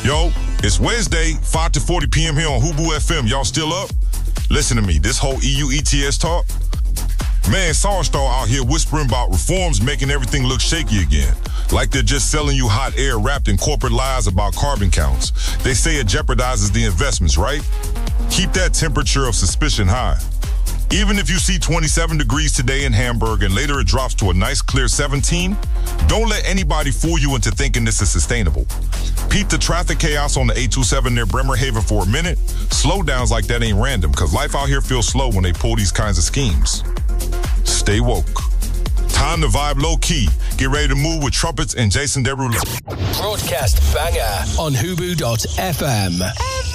Yo, it's Wednesday, 5 to 40 p.m. here on Hubu FM. Y'all still up? Listen to me, this whole EU ETS talk, man, Sarstar out here whispering about reforms making everything look shaky again. Like they're just selling you hot air wrapped in corporate lies about carbon counts. They say it jeopardizes the investments, right? Keep that temperature of suspicion high. Even if you see 27 degrees today in Hamburg and later it drops to a nice clear 17, don't let anybody fool you into thinking this is sustainable. Peep the traffic chaos on the 827 near Bremerhaven for a minute. Slowdowns like that ain't random, because life out here feels slow when they pull these kinds of schemes. Stay woke. Time to vibe low-key. Get ready to move with Trumpets and Jason Derulo. Broadcast banger on Hubu.fm.